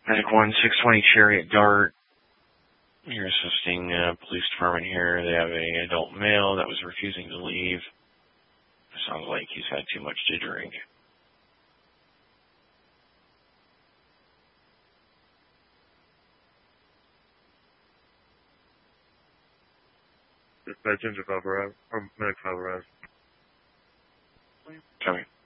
Medic 1, 620 Chariot Dart. You're assisting police department here. They have an adult male that was refusing to leave. Sounds like he's had too much to drink. Dispatch engine 5 arrived, or medic 5 arrived. Coming.